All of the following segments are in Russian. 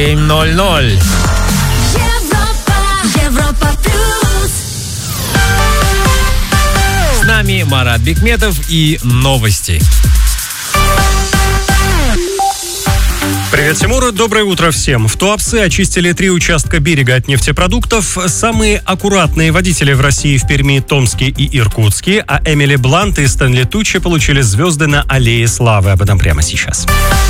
7:00. Европа плюс. С нами Марат Бикметов и новости. Привет, Тимур. Доброе утро всем. В Туапсе очистили 3 участка берега от нефтепродуктов. Самые аккуратные водители в России в Перми, Томске и Иркутске, а Эмили Блант и Стэнли Туччи получили звезды на Аллее Славы. Об этом прямо сейчас.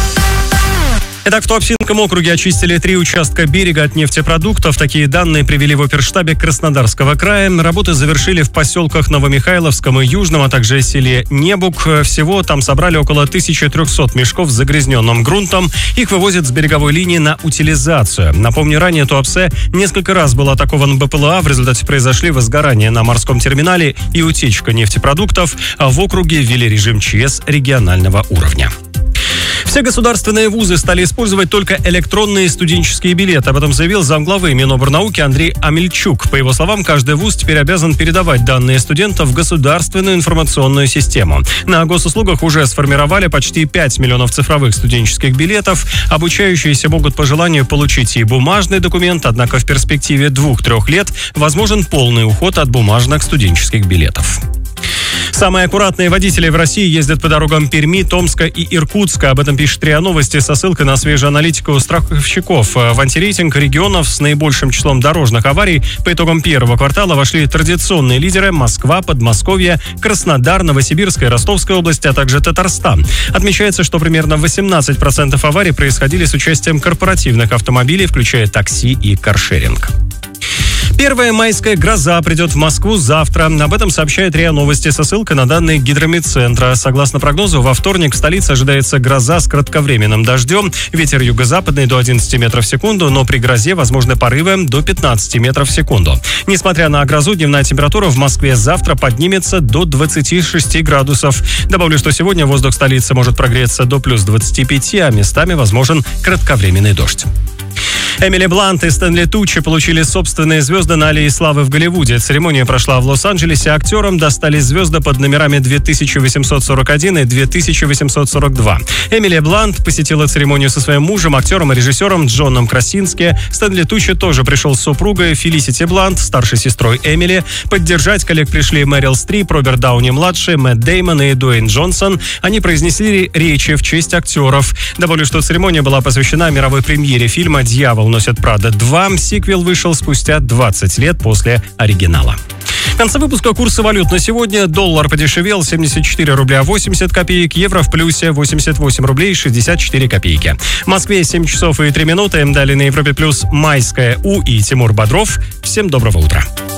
Итак, в Туапсинском округе очистили 3 участка берега от нефтепродуктов. Такие данные привели в оперштабе Краснодарского края. Работы завершили в поселках Новомихайловском и Южном, а также селе Небук. Всего там собрали около 1300 мешков с загрязненным грунтом. Их вывозят с береговой линии на утилизацию. Напомню, ранее Туапсе несколько раз был атакован БПЛА. В результате произошли возгорания на морском терминале и утечка нефтепродуктов. А в округе ввели режим ЧС регионального уровня. Все государственные вузы стали использовать только электронные студенческие билеты. Об этом заявил замглавы Минобрнауки Андрей Амельчук. По его словам, каждый вуз теперь обязан передавать данные студентов в государственную информационную систему. На госуслугах уже сформировали почти 5 миллионов цифровых студенческих билетов. Обучающиеся могут по желанию получить и бумажный документ, однако в перспективе 2-3 лет возможен полный уход от бумажных студенческих билетов. Самые аккуратные водители в России ездят по дорогам Перми, Томска и Иркутска. Об этом пишет РИА Новости со ссылкой на свежую аналитику страховщиков. В антирейтинг регионов с наибольшим числом дорожных аварий по итогам первого квартала вошли традиционные лидеры: Москва, Подмосковье, Краснодар, Новосибирская, Ростовская область, а также Татарстан. Отмечается, что примерно 18% аварий происходили с участием корпоративных автомобилей, включая такси и каршеринг. Первая майская гроза придет в Москву завтра. Об этом сообщает РИА Новости со ссылкой на данные Гидрометцентра. Согласно прогнозу, во вторник в столице ожидается гроза с кратковременным дождем. Ветер юго-западный до 11 метров в секунду, но при грозе возможны порывы до 15 метров в секунду. Несмотря на грозу, дневная температура в Москве завтра поднимется до 26 градусов. Добавлю, что сегодня воздух столицы может прогреться до плюс 25, а местами возможен кратковременный дождь. Эмили Блант и Стэнли Туччи получили собственные звезды на Аллее Славы в Голливуде. Церемония прошла в Лос-Анджелесе. Актерам достались звезды под номерами 2841 и 2842. Эмили Блант посетила церемонию со своим мужем, актером и режиссером Джоном Красински. Стэнли Туччи тоже пришел с супругой Фелисити Блант, старшей сестрой Эмили. Поддержать коллег пришли Мэрил Стрип, Роберт Дауни-младший, Мэтт Деймон и Дуэйн Джонсон. Они произнесли речи в честь актеров. Добавлю, что церемония была посвящена мировой премьере фильма «Дьявол носит Прада 2». Сиквел вышел спустя 20 лет после оригинала. В конце выпуска курсы валют на сегодня. Доллар подешевел 74 рубля 80 копеек, евро в плюсе 88 рублей 64 копейки. В Москве 7 часов и 3 минуты. Далее на Европе плюс Майская У и Тимур Бодров. Всем доброго утра.